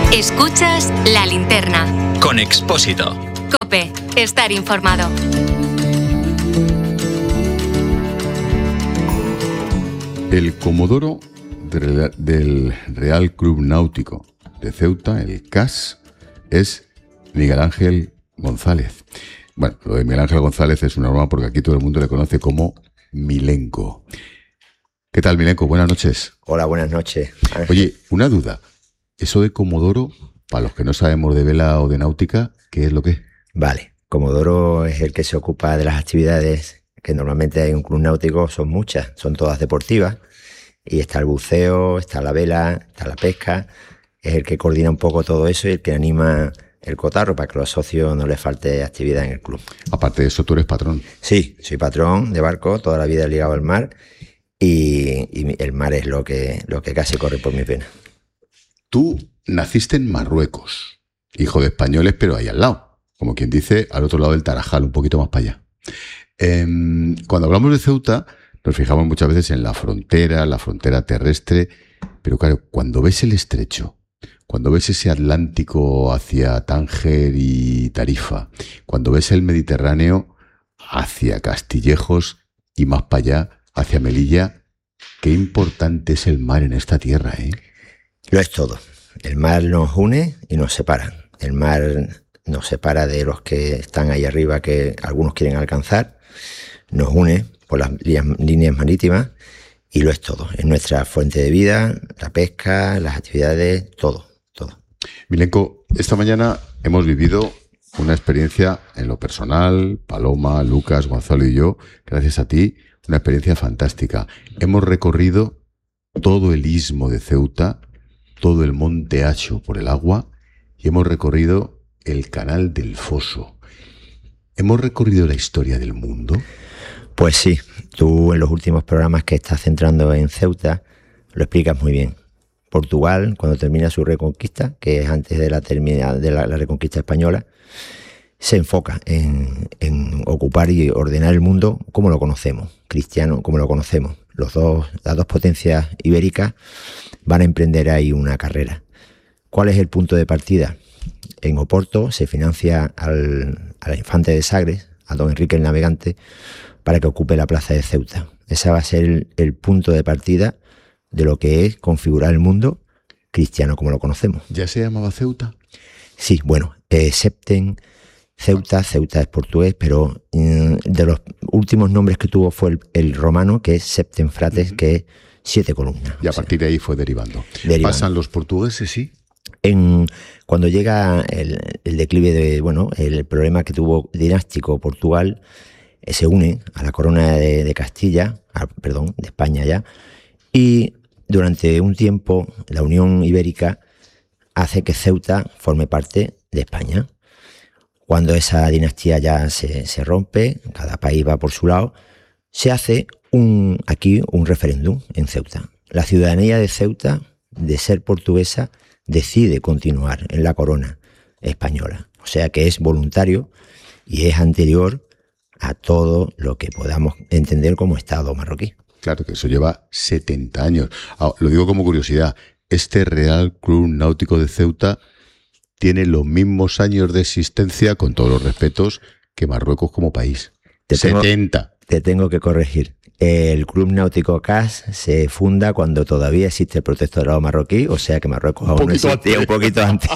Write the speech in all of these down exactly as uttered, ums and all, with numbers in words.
Escuchas La Linterna. Con Expósito. COPE. Estar informado. El comodoro del Real Club Náutico de Ceuta, el C A S, es Miguel Ángel González. Bueno, lo de Miguel Ángel González es una broma porque aquí todo el mundo le conoce como Milenko. ¿Qué tal, Milenko? Buenas noches. Hola, buenas noches. Oye, una duda. Eso de comodoro, para los que no sabemos de vela o de náutica, ¿qué es lo que es? Vale, comodoro es el que se ocupa de las actividades que normalmente hay en un club náutico, son muchas, son todas deportivas. Y está el buceo, está la vela, está la pesca. Es el que coordina un poco todo eso y el que anima el cotarro para que a los socios no les falte actividad en el club. Aparte de eso, tú eres patrón. Sí, soy patrón de barco, toda la vida he ligado al mar y, y el mar es lo que, lo que casi corre por mis venas. Tú naciste en Marruecos, hijo de españoles, pero ahí al lado. Como quien dice, al otro lado del Tarajal, un poquito más para allá. Eh, cuando hablamos de Ceuta, nos fijamos muchas veces en la frontera, la frontera terrestre, pero claro, cuando ves el estrecho, cuando ves ese Atlántico hacia Tánger y Tarifa, cuando ves el Mediterráneo hacia Castillejos y más para allá, hacia Melilla, qué importante es el mar en esta tierra, ¿eh? Lo es todo. El mar nos une y nos separa. El mar nos separa de los que están ahí arriba que algunos quieren alcanzar, nos une por las líneas marítimas y lo es todo. Es nuestra fuente de vida, la pesca, las actividades, todo, todo. Milenko, esta mañana hemos vivido una experiencia en lo personal, Paloma, Lucas, Gonzalo y yo, gracias a ti, una experiencia fantástica. Hemos recorrido todo el istmo de Ceuta, todo el monte Acho por el agua y hemos recorrido el canal del Foso. ¿Hemos recorrido la historia del mundo? Pues sí, tú en los últimos programas que estás centrando en Ceuta lo explicas muy bien. Portugal, cuando termina su reconquista, que es antes de la, termina, de la, la reconquista española, se enfoca en, en ocupar y ordenar el mundo como lo conocemos, cristiano como lo conocemos. Los dos, las dos potencias ibéricas van a emprender ahí una carrera. ¿Cuál es el punto de partida? En Oporto se financia al, al infante de Sagres, a don Enrique el Navegante, para que ocupe la plaza de Ceuta. Ese va a ser el, el punto de partida de lo que es configurar el mundo cristiano como lo conocemos. ¿Ya se llamaba Ceuta? Sí, bueno, eh, Septem, Ceuta, Ceuta es portugués, pero eh, de los últimos nombres que tuvo fue el, el romano, que es Septem Frates, uh-huh. que es siete columnas. Y a partir sea, de ahí fue derivando. derivando. ¿Pasan los portugueses, sí? En, cuando llega el, el declive de, bueno, el problema que tuvo dinástico Portugal, eh, se une a la corona de, de Castilla, a, perdón, de España ya, y durante un tiempo la Unión Ibérica hace que Ceuta forme parte de España. Cuando esa dinastía ya se, se rompe, cada país va por su lado, se hace un, aquí un referéndum en Ceuta. La ciudadanía de Ceuta, de ser portuguesa, decide continuar en la corona española. O sea que es voluntario y es anterior a todo lo que podamos entender como Estado marroquí. Claro que eso lleva setenta años. Ah, lo digo como curiosidad. Este Real Club Náutico de Ceuta tiene los mismos años de existencia, con todos los respetos, que Marruecos como país. Te tengo, setenta. Te tengo que corregir. El Club Náutico C A S se funda cuando todavía existe el protectorado marroquí, o sea que Marruecos aún no existía, un poquito antes.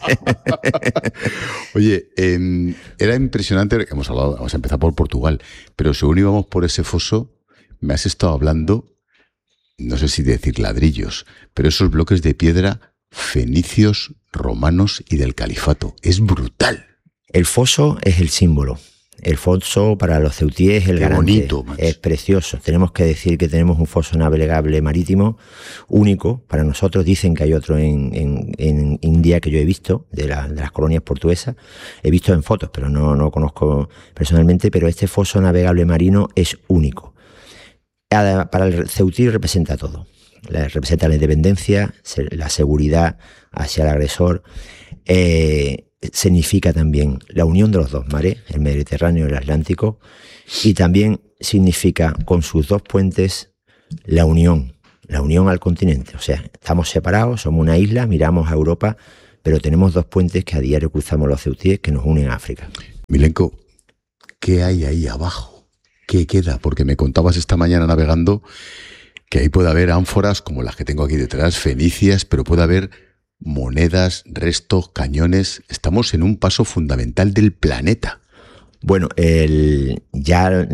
Oye, eh, era impresionante, hemos hablado, vamos a empezar por Portugal, pero según íbamos por ese foso, me has estado hablando, no sé si decir ladrillos, pero esos bloques de piedra fenicios, romanos y del califato. Es brutal. El foso es el símbolo. El foso para los ceutíes es el Qué garante. Bonito, macho. Es precioso. Tenemos que decir que tenemos un foso navegable marítimo único para nosotros. Dicen que hay otro en, en, en India que yo he visto, de, la, de las colonias portuguesas. He visto en fotos, pero no, no conozco personalmente. Pero este foso navegable marino es único. Para el ceutí representa todo. Representa la independencia, la seguridad hacia el agresor. Eh, significa también la unión de los dos mares, el Mediterráneo y el Atlántico, y también significa, con sus dos puentes, la unión, la unión al continente. O sea, estamos separados, somos una isla, miramos a Europa, pero tenemos dos puentes que a diario cruzamos los ceutíes que nos unen a África. Milenko, ¿qué hay ahí abajo? ¿Qué queda? Porque me contabas esta mañana navegando que ahí puede haber ánforas como las que tengo aquí detrás, fenicias, pero puede haber monedas, restos, cañones. Estamos en un paso fundamental del planeta. Bueno, el, ya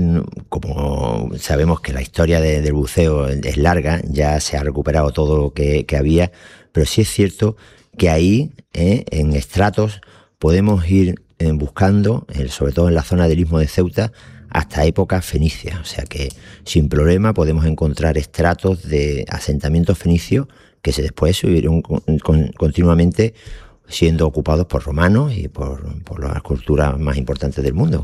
como sabemos que la historia de, del buceo es larga, ya se ha recuperado todo lo que, que había, pero sí es cierto que ahí, eh, en estratos, podemos ir eh, buscando, eh, sobre todo en la zona del Istmo de Ceuta, hasta épocas fenicias. O sea que sin problema podemos encontrar estratos de asentamientos fenicios que se después subieron con, con, continuamente siendo ocupados por romanos y por, por las culturas más importantes del mundo.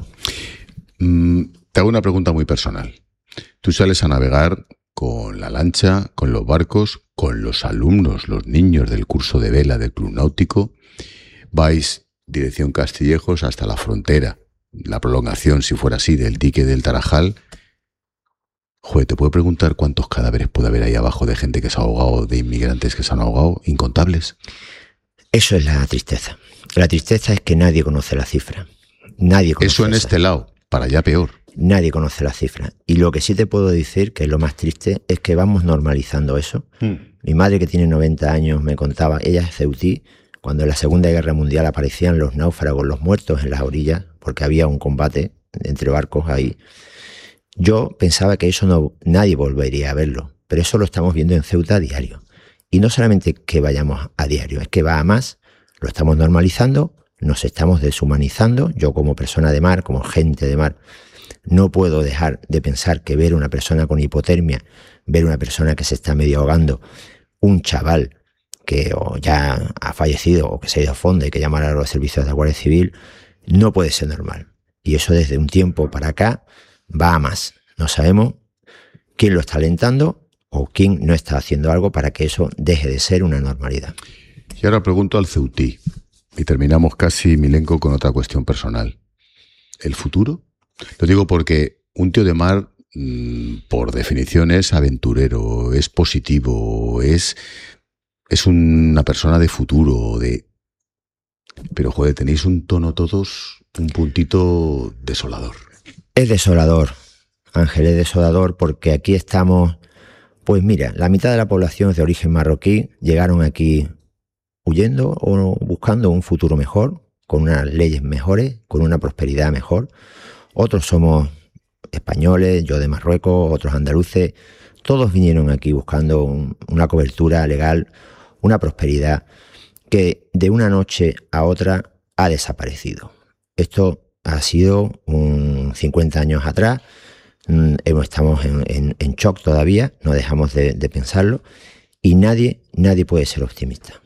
Mm, te hago una pregunta muy personal. Tú sales a navegar con la lancha, con los barcos, con los alumnos, los niños del curso de vela del Club Náutico. Vais dirección Castillejos hasta la frontera, la prolongación, si fuera así, del dique del Tarajal. Joder, ¿te puedo preguntar cuántos cadáveres puede haber ahí abajo de gente que se ha ahogado, de inmigrantes que se han ahogado? ¿Incontables? Eso es la tristeza. La tristeza es que nadie conoce la cifra. Nadie conoce Eso en esa. este lado, para allá peor. Nadie conoce la cifra. Y lo que sí te puedo decir, que es lo más triste, es que vamos normalizando eso. Mm. Mi madre, que tiene noventa años, me contaba, ella es ceutí, cuando en la Segunda Guerra Mundial aparecían los náufragos, los muertos en las orillas, porque había un combate entre barcos ahí. Yo pensaba que eso no, nadie volvería a verlo, pero eso lo estamos viendo en Ceuta a diario. Y no solamente que vayamos a diario, es que va a más, lo estamos normalizando, nos estamos deshumanizando. Yo como persona de mar, como gente de mar, no puedo dejar de pensar que ver una persona con hipotermia, ver una persona que se está medio ahogando, un chaval que o ya ha fallecido o que se ha ido a fondo y que llamar a los servicios de la Guardia Civil, no puede ser normal. Y eso desde un tiempo para acá va a más. No sabemos quién lo está alentando o quién no está haciendo algo para que eso deje de ser una normalidad. Y ahora pregunto al ceutí, y terminamos casi, Milenko, con otra cuestión personal. ¿El futuro? Lo digo porque un tío de mar, mmm, por definición, es aventurero, es positivo, es, es una persona de futuro, de... Pero, joder, tenéis un tono todos, un puntito desolador. Es desolador, Ángel, es desolador porque aquí estamos... Pues mira, la mitad de la población es de origen marroquí, llegaron aquí huyendo o buscando un futuro mejor, con unas leyes mejores, con una prosperidad mejor. Otros somos españoles, yo de Marruecos, otros andaluces. Todos vinieron aquí buscando un, una cobertura legal, una prosperidad que de una noche a otra ha desaparecido. Esto ha sido un cincuenta años atrás. Estamos en, en, en shock todavía, no dejamos de, de pensarlo y nadie, nadie puede ser optimista.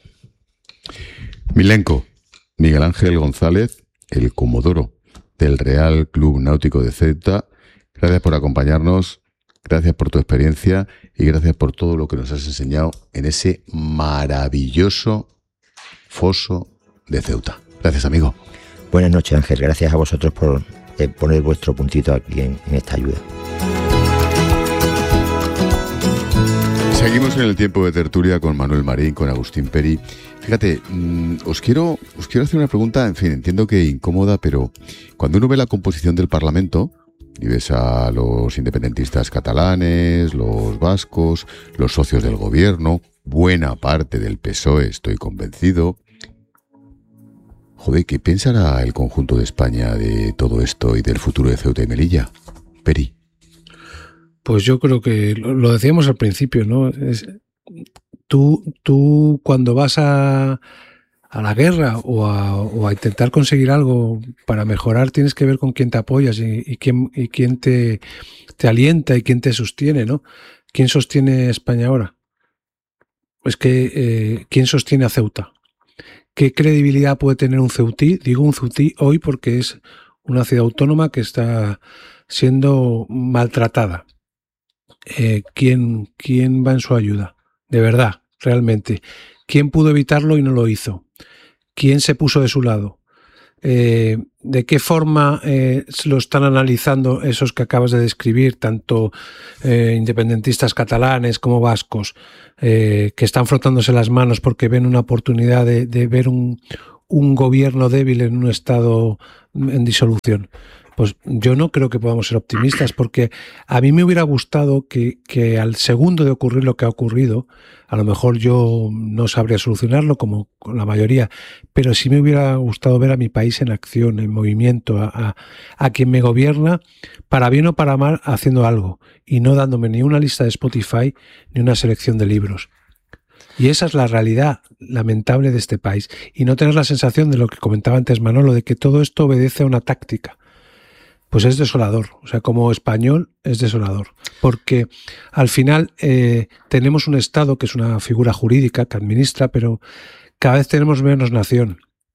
Milenko, Miguel Ángel González, el comodoro del Real Club Náutico de Ceuta, gracias por acompañarnos, gracias por tu experiencia y gracias por todo lo que nos has enseñado en ese maravilloso foso de Ceuta. Gracias, amigo. Buenas noches, Ángel, gracias a vosotros por eh, poner vuestro puntito aquí en, en esta ayuda. Seguimos en el tiempo de tertulia con Manuel Marín, con Agustín Peri. Fíjate, mmm, os quiero os quiero hacer una pregunta, en fin, entiendo que incómoda, pero cuando uno ve la composición del Parlamento y ves a los independentistas catalanes, los vascos, los socios del gobierno, buena parte del P S O E, estoy convencido. Joder, ¿qué pensará el conjunto de España de todo esto y del futuro de Ceuta y Melilla? Peri. Pues yo creo que lo, lo decíamos al principio, ¿no? Es, tú, tú cuando vas a, a la guerra o a, o a intentar conseguir algo para mejorar, tienes que ver con quién te apoyas y, y quién, y quién te, te alienta y quién te sostiene, ¿no? ¿Quién sostiene España ahora? Es que, eh, ¿quién sostiene a Ceuta? ¿Qué credibilidad puede tener un ceutí? Digo un ceutí hoy porque es una ciudad autónoma que está siendo maltratada. Eh, ¿quién, ¿Quién va en su ayuda? De verdad, realmente. ¿Quién pudo evitarlo y no lo hizo? ¿Quién se puso de su lado? Eh, ¿De qué forma eh, lo están analizando esos que acabas de describir, tanto eh, independentistas catalanes como vascos, eh, que están frotándose las manos porque ven una oportunidad de, de ver un, un gobierno débil en un estado en disolución? Pues yo no creo que podamos ser optimistas, porque a mí me hubiera gustado que, que al segundo de ocurrir lo que ha ocurrido, a lo mejor yo no sabría solucionarlo como la mayoría, pero sí me hubiera gustado ver a mi país en acción, en movimiento, a, a, a quien me gobierna, para bien o para mal, haciendo algo, y no dándome ni una lista de Spotify ni una selección de libros. Y esa es la realidad lamentable de este país, y no tener la sensación de lo que comentaba antes Manolo, de que todo esto obedece a una táctica. Pues es desolador, o sea, como español es desolador, porque al final eh, tenemos un Estado que es una figura jurídica que administra, pero cada vez tenemos menos nación,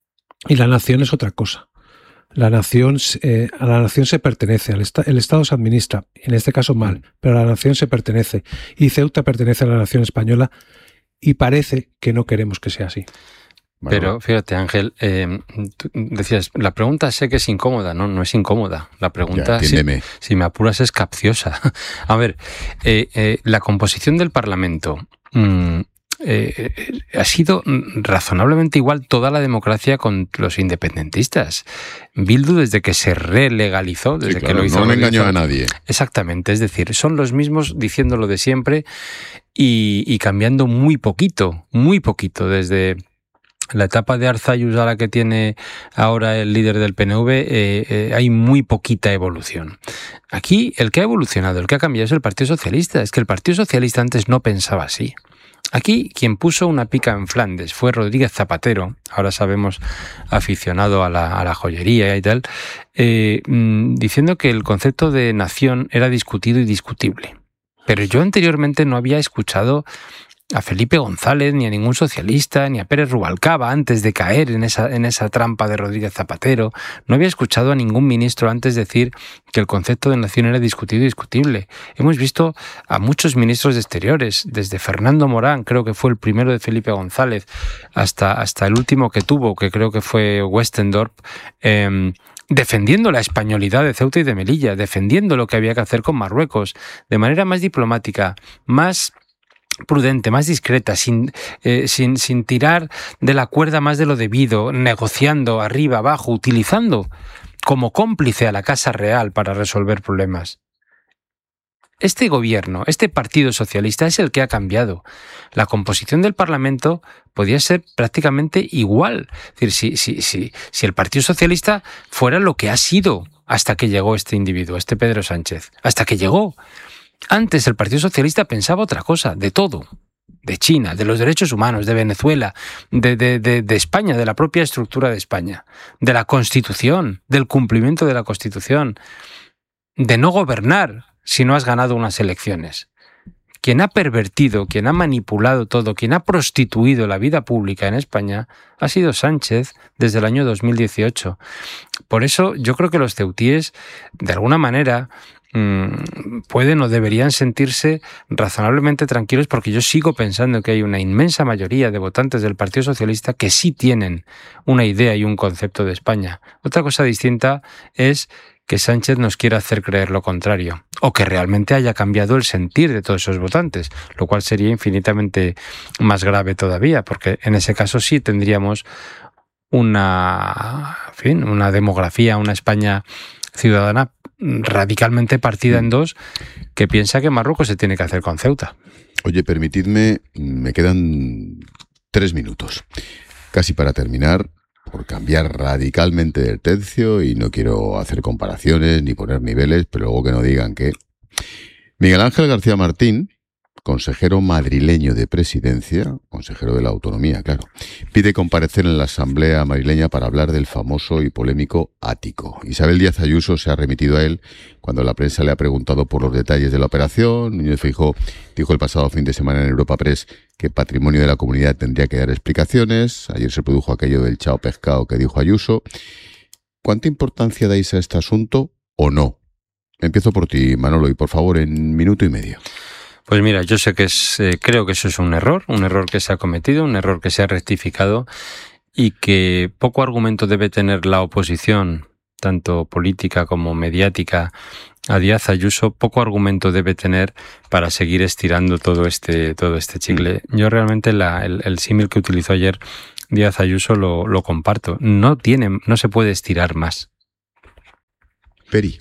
y la nación es otra cosa. La nación, eh, a la nación se pertenece, al esta, el Estado se administra, en este caso mal, pero a la nación se pertenece, y Ceuta pertenece a la nación española, y parece que no queremos que sea así. Pero fíjate, Ángel, eh, tú decías, la pregunta sé que es incómoda, no, no es incómoda. La pregunta, ya, si, si me apuras, es capciosa. A ver, eh, eh, la composición del Parlamento mmm, eh, ha sido razonablemente igual toda la democracia con los independentistas. Bildu, desde que se relegalizó, desde sí, claro, que lo hizo, no le engañó a nadie. Exactamente, es decir, son los mismos diciendo lo de siempre y, y cambiando muy poquito, muy poquito desde la etapa de Arzayus a la que tiene ahora el líder del P N V, eh, eh, hay muy poquita evolución. Aquí el que ha evolucionado, el que ha cambiado es el Partido Socialista. Es que el Partido Socialista antes no pensaba así. Aquí quien puso una pica en Flandes fue Rodríguez Zapatero, ahora sabemos aficionado a la, a la joyería y tal, eh, diciendo que el concepto de nación era discutido y discutible. Pero yo anteriormente no había escuchado a Felipe González, ni a ningún socialista, ni a Pérez Rubalcaba antes de caer en esa, en esa trampa de Rodríguez Zapatero. No había escuchado a ningún ministro antes decir que el concepto de nación era discutido y discutible. Hemos visto a muchos ministros de Exteriores, desde Fernando Morán, creo que fue el primero de Felipe González, hasta, hasta el último que tuvo, que creo que fue Westendorp, eh, defendiendo la españolidad de Ceuta y de Melilla, defendiendo lo que había que hacer con Marruecos, de manera más diplomática, más prudente, más discreta, sin, eh, sin, sin tirar de la cuerda más de lo debido, negociando arriba, abajo, utilizando como cómplice a la Casa Real para resolver problemas. Este gobierno, este Partido Socialista es el que ha cambiado. La composición del Parlamento podía ser prácticamente igual. Es decir, si, si, si, si el Partido Socialista fuera lo que ha sido hasta que llegó este individuo, este Pedro Sánchez, hasta que llegó. Antes el Partido Socialista pensaba otra cosa, de todo, de China, de los derechos humanos, de Venezuela, de, de, de, de España, de la propia estructura de España, de la Constitución, del cumplimiento de la Constitución, de no gobernar si no has ganado unas elecciones. Quien ha pervertido, quien ha manipulado todo, quien ha prostituido la vida pública en España ha sido Sánchez desde el año dos mil dieciocho. Por eso yo creo que los ceutíes, de alguna manera, pueden o deberían sentirse razonablemente tranquilos, porque yo sigo pensando que hay una inmensa mayoría de votantes del Partido Socialista que sí tienen una idea y un concepto de España. Otra cosa distinta es que Sánchez nos quiera hacer creer lo contrario, o que realmente haya cambiado el sentir de todos esos votantes, lo cual sería infinitamente más grave todavía, porque en ese caso sí tendríamos una, en fin, una demografía, una España ciudadana radicalmente partida en dos, que piensa que Marruecos se tiene que hacer con Ceuta. Oye, permitidme, me quedan tres minutos. Casi para terminar, por cambiar radicalmente del tercio, y no quiero hacer comparaciones ni poner niveles, pero luego que no digan que... Miguel Ángel García Martín, consejero madrileño de Presidencia, consejero de la Autonomía, claro, pide comparecer en la Asamblea madrileña para hablar del famoso y polémico ático. Isabel Díaz Ayuso se ha remitido a él cuando la prensa le ha preguntado por los detalles de la operación. Núñez Feijóo dijo el pasado fin de semana en Europa Press que Patrimonio de la Comunidad tendría que dar explicaciones. Ayer se produjo aquello del chao pescado que dijo Ayuso. ¿Cuánta importancia dais a este asunto o no? Empiezo por ti, Manolo, y por favor, en minuto y medio. Pues mira, yo sé que es, eh, creo que eso es un error, un error que se ha cometido, un error que se ha rectificado, y que poco argumento debe tener la oposición, tanto política como mediática, a Díaz Ayuso, poco argumento debe tener para seguir estirando todo este, todo este chicle. Yo realmente la, el, el símil que utilizó ayer Díaz Ayuso lo, lo comparto. No tiene, no se puede estirar más. Peri.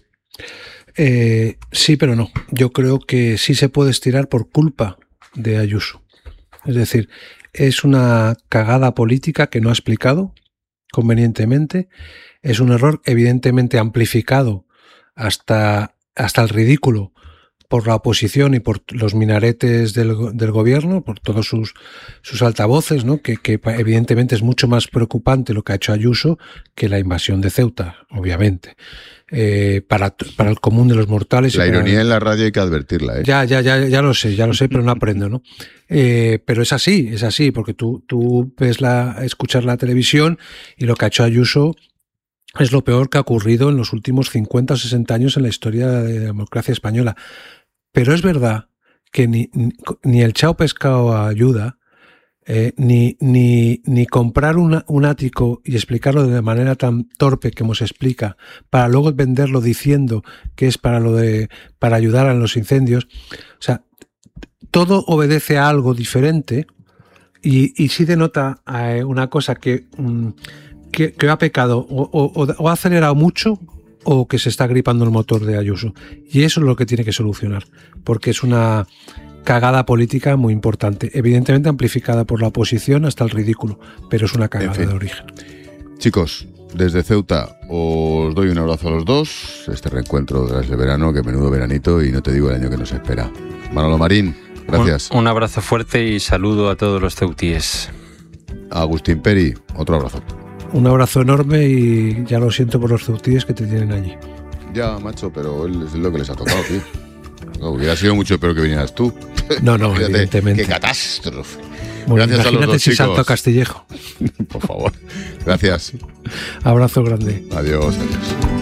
Eh, sí, pero no. Yo creo que sí se puede estirar por culpa de Ayuso. Es decir, es una cagada política que no ha explicado convenientemente. Es un error evidentemente amplificado hasta, hasta el ridículo por la oposición y por los minaretes del, del gobierno, por todos sus, sus altavoces, ¿no? Que, que evidentemente es mucho más preocupante lo que ha hecho Ayuso que la invasión de Ceuta, obviamente. Eh, para, para el común de los mortales. La y ironía para... en la radio hay que advertirla, ¿eh? Ya, ya, ya, ya lo sé, ya lo sé, pero no aprendo, ¿no? Eh, pero es así, es así, porque tú, tú ves la, escuchar la televisión y lo que ha hecho Ayuso es lo peor que ha ocurrido en los últimos cincuenta o sesenta años en la historia de la democracia española. Pero es verdad que ni, ni, ni el chao pescado ayuda, eh, ni, ni, ni comprar una, un ático y explicarlo de manera tan torpe como se explica, para luego venderlo diciendo que es para lo de para ayudar a los incendios. O sea, todo obedece a algo diferente y, y sí denota eh, una cosa que, que, que ha pecado o, o, o ha acelerado mucho, o que se está gripando el motor de Ayuso. Y eso es lo que tiene que solucionar, porque es una cagada política muy importante, evidentemente amplificada por la oposición hasta el ridículo, pero es una cagada en fin, de origen. Chicos, desde Ceuta os doy un abrazo a los dos, este reencuentro tras el verano, que menudo veranito, y no te digo el año que nos espera. Manolo Marín, gracias. Un, un abrazo fuerte y saludo a todos los ceutíes. Agustín Peri, otro abrazo. Un abrazo enorme y ya lo siento por los ceutíes que te tienen allí. Ya, macho, pero él es lo que les ha tocado, tío. No, hubiera sido mucho peor que vinieras tú. No, no, Fíjate, evidentemente. ¡qué catástrofe! Bueno, gracias a los dos, si chicos. salto a Castillejo. Por favor. Gracias. Abrazo grande. Adiós, adiós.